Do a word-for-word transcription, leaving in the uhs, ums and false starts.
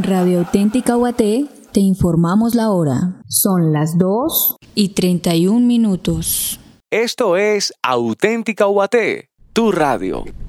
Radio Auténtica Guaté te informamos la hora. Son las dos y treinta y un minutos. Esto es Auténtica Guaté, tu radio.